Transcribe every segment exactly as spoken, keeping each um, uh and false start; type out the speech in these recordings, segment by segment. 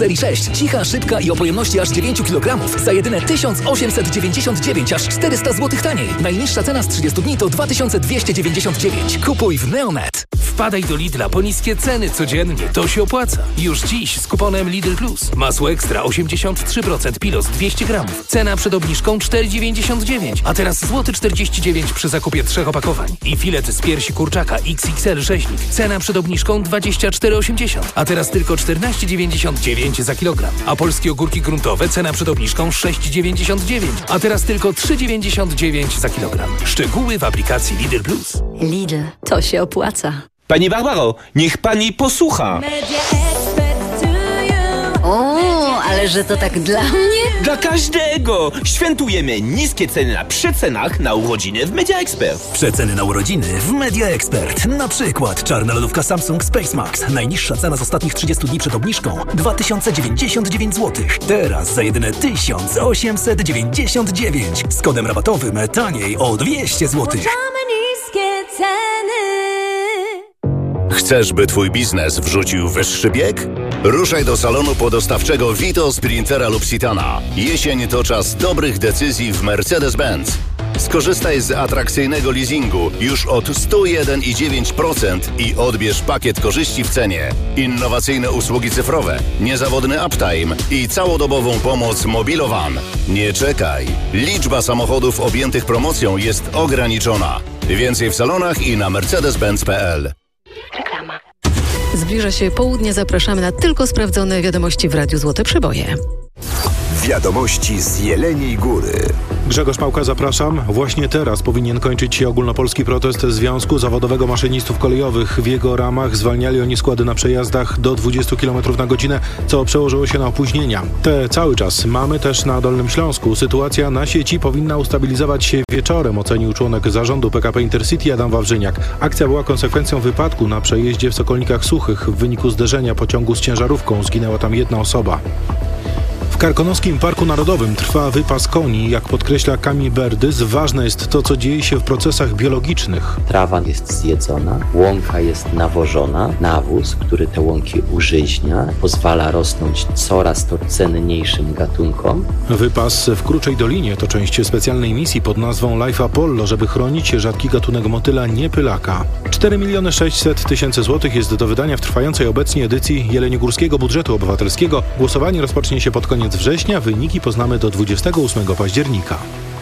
Serii sześć. Cicha, szybka i o pojemności aż dziewięć kilogramów za jedyne tysiąc osiemset dziewięćdziesiąt dziewięć, aż czterysta złotych taniej. Najniższa cena z trzydziestu dni to dwa tysiące dwieście dziewięćdziesiąt dziewięć. Kupuj w Neonet. Wpadaj do Lidla po niskie ceny codziennie. To się opłaca. Już dziś z kuponem Lidl Plus. Masło ekstra osiemdziesiąt trzy procent Pilos dwieście gramów. Cena przed obniżką cztery dziewięćdziesiąt dziewięć, a teraz złoty czterdzieści dziewięć przy zakupie trzech opakowań. I filet z piersi kurczaka X X L rzeźnik. Cena przed obniżką dwadzieścia cztery osiemdziesiąt, a teraz tylko czternaście dziewięćdziesiąt dziewięć za kilogram. A polskie ogórki gruntowe cena przed obniżką sześć dziewięćdziesiąt dziewięć, a teraz tylko trzy dziewięćdziesiąt dziewięć za kilogram. Szczegóły w aplikacji Lidl Plus. Lidl, to się opłaca. Pani Barbaro, niech pani posłucha. O, ale że to tak dla mnie? Dla każdego! Świętujemy niskie ceny na przecenach na urodziny w Media Expert. Przeceny na urodziny w Media Expert. Na przykład czarna lodówka Samsung Space Max. Najniższa cena z ostatnich trzydziestu dni przed obniżką dwa tysiące dziewięćdziesiąt dziewięć złotych. Teraz za jedyne tysiąc osiemset dziewięćdziesiąt dziewięć. Z kodem rabatowym taniej o dwieście złotych. Niskie ceny. Chcesz, by twój biznes wrzucił wyższy bieg? Ruszaj do salonu podostawczego Vito, Sprintera lub Citana. Jesień to czas dobrych decyzji w Mercedes-Benz. Skorzystaj z atrakcyjnego leasingu już od sto jeden i dziewięć procent i odbierz pakiet korzyści w cenie. Innowacyjne usługi cyfrowe, niezawodny uptime i całodobową pomoc Mobilowan. Nie czekaj. Liczba samochodów objętych promocją jest ograniczona. Więcej w salonach i na mercedes benz kropka p l. Reklama. Zbliża się południe, zapraszamy na tylko sprawdzone wiadomości w Radiu Złote Przeboje. Wiadomości z Jeleniej Góry. Grzegorz Pałka, zapraszam. Właśnie teraz powinien kończyć się ogólnopolski protest Związku Zawodowego Maszynistów Kolejowych. W jego ramach zwalniali oni składy na przejazdach do dwudziestu kilometrów na godzinę, co przełożyło się na opóźnienia. Te cały czas mamy też na Dolnym Śląsku. Sytuacja na sieci powinna ustabilizować się wieczorem, ocenił członek zarządu P K P Intercity Adam Wawrzyniak. Akcja była konsekwencją wypadku na przejeździe w Sokolnikach Suchych. W wyniku zderzenia pociągu z ciężarówką zginęła tam jedna osoba. W Karkonoskim Parku Narodowym trwa wypas koni. Jak podkreśla Kamil Berdys, ważne jest to, co dzieje się w procesach biologicznych. Trawa jest zjedzona, łąka jest nawożona, nawóz, który te łąki użyźnia, pozwala rosnąć coraz to cenniejszym gatunkom. Wypas w Kruczej Dolinie to część specjalnej misji pod nazwą Life Apollo, żeby chronić rzadki gatunek motyla niepylaka. cztery miliony sześćset tysięcy złotych jest do wydania w trwającej obecnie edycji Jeleniogórskiego Budżetu Obywatelskiego. Głosowanie rozpocznie się pod koniec września, wyniki poznamy do dwudziestego ósmego października.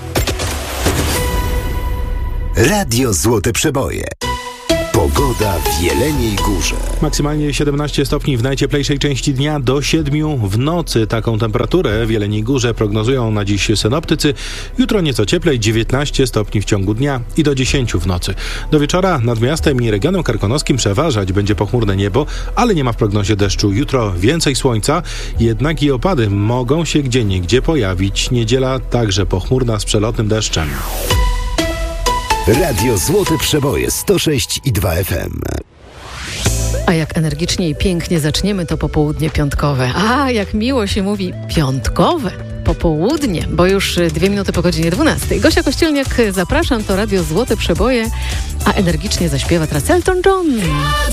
Radio Złote Przeboje. Pogoda w Jeleniej Górze. Maksymalnie siedemnaście stopni w najcieplejszej części dnia, do siedmiu w nocy. Taką temperaturę w Jeleniej Górze prognozują na dziś synoptycy. Jutro nieco cieplej, dziewiętnaście stopni w ciągu dnia i do dziesięciu w nocy. Do wieczora nad miastem i regionem karkonoskim przeważać będzie pochmurne niebo, ale nie ma w prognozie deszczu. Jutro więcej słońca, jednak i opady mogą się gdzieniegdzie pojawić. Niedziela także pochmurna z przelotnym deszczem. Radio Złote Przeboje sto sześć i dwa F M. A jak energicznie i pięknie zaczniemy to popołudnie piątkowe. A jak miło się mówi piątkowe popołudnie, bo już dwie minuty po godzinie dwunastej. Gosia Kościelniak, zapraszam, to Radio Złote Przeboje, a energicznie zaśpiewa teraz Elton John.